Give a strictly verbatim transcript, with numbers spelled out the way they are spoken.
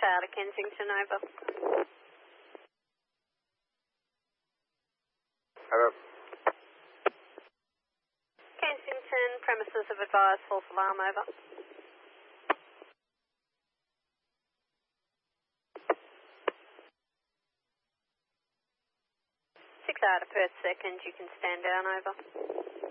out of Kensington, over. Hello. Kensington, premises have advised false alarm, over. Six out of per second, you can stand down, over.